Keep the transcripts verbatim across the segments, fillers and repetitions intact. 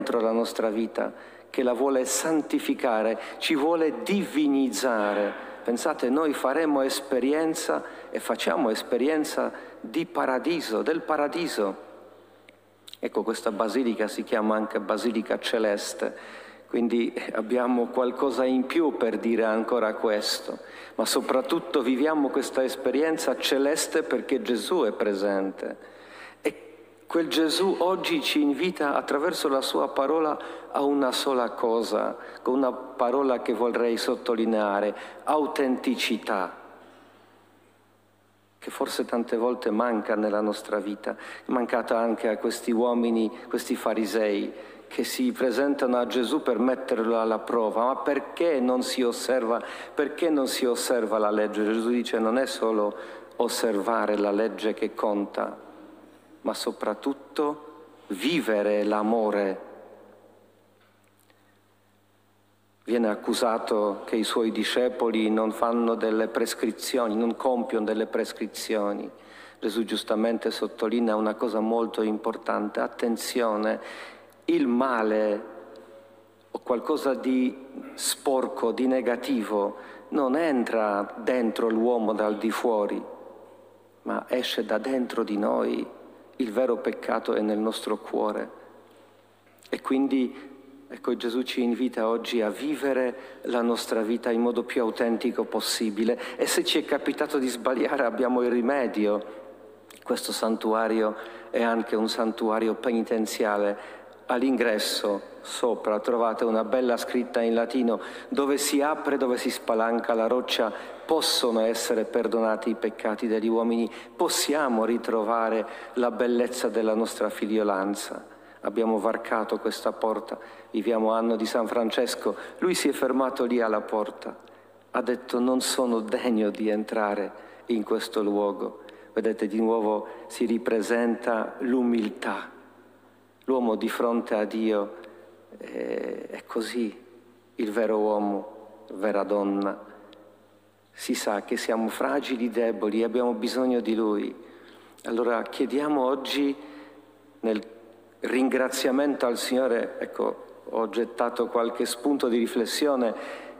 dentro la nostra vita, che la vuole santificare, ci vuole divinizzare. Pensate, noi faremo esperienza e facciamo esperienza di paradiso, del paradiso. Ecco, questa basilica si chiama anche Basilica Celeste, quindi abbiamo qualcosa in più per dire ancora questo, ma soprattutto viviamo questa esperienza celeste perché Gesù è presente. E quel Gesù oggi ci invita attraverso la sua parola a una sola cosa, con una parola che vorrei sottolineare: autenticità, che forse tante volte manca nella nostra vita, è mancata anche a questi uomini, questi farisei, che si presentano a Gesù per metterlo alla prova. Ma perché non si osserva, perché non si osserva la legge? Gesù dice: non è solo osservare la legge che conta, ma soprattutto vivere l'amore. Viene accusato che i suoi discepoli non fanno delle prescrizioni, non compiono delle prescrizioni. Gesù giustamente sottolinea una cosa molto importante: attenzione, il male o qualcosa di sporco, di negativo, non entra dentro l'uomo dal di fuori, ma esce da dentro di noi. Il vero peccato è nel nostro cuore. E quindi ecco, Gesù ci invita oggi a vivere la nostra vita in modo più autentico possibile. E se ci è capitato di sbagliare, abbiamo il rimedio. Questo santuario è anche un santuario penitenziale. All'ingresso, sopra, trovate una bella scritta in latino: dove si apre, dove si spalanca la roccia, possono essere perdonati i peccati degli uomini. Possiamo ritrovare la bellezza della nostra filiolanza. Abbiamo varcato questa porta, viviamo anno di San Francesco, lui si è fermato lì alla porta, ha detto: non sono degno di entrare in questo luogo. Vedete, di nuovo si ripresenta l'umiltà. L'uomo di fronte a Dio è, è così, il vero uomo, vera donna. Si sa che siamo fragili, deboli, abbiamo bisogno di Lui. Allora chiediamo oggi, nel ringraziamento al Signore, ecco, ho gettato qualche spunto di riflessione,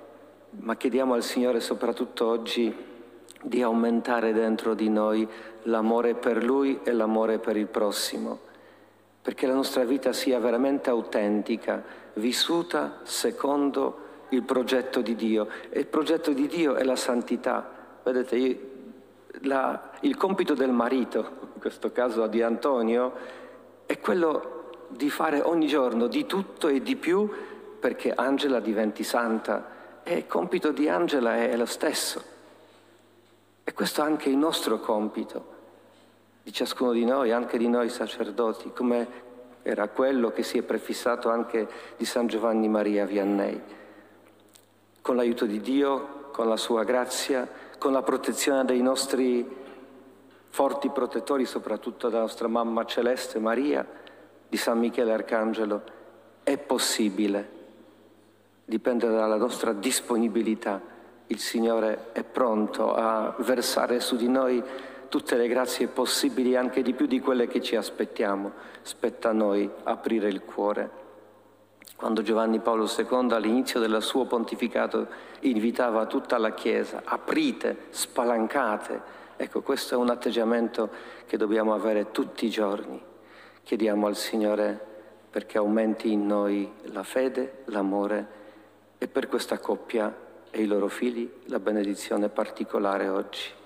ma chiediamo al Signore soprattutto oggi di aumentare dentro di noi l'amore per Lui e l'amore per il prossimo, perché la nostra vita sia veramente autentica, vissuta secondo il progetto di Dio. E il progetto di Dio è la santità. Vedete, io, la, il compito del marito, in questo caso di Antonio, è quello di fare ogni giorno di tutto e di più perché Angela diventi santa. E il compito di Angela è lo stesso. E questo è anche il nostro compito, di ciascuno di noi, anche di noi sacerdoti, come era quello che si è prefissato anche di San Giovanni Maria Vianney. Con l'aiuto di Dio, con la sua grazia, con la protezione dei nostri forti protettori, soprattutto della nostra mamma celeste Maria, di San Michele Arcangelo, è possibile. Dipende dalla nostra disponibilità. Il Signore è pronto a versare su di noi tutte le grazie possibili, anche di più di quelle che ci aspettiamo. Spetta a noi aprire il cuore. Quando Giovanni Paolo secondo all'inizio del suo pontificato invitava tutta la Chiesa: aprite, spalancate. Ecco, questo è un atteggiamento che dobbiamo avere tutti i giorni. Chiediamo al Signore perché aumenti in noi la fede, l'amore, e per questa coppia e i loro figli la benedizione particolare oggi.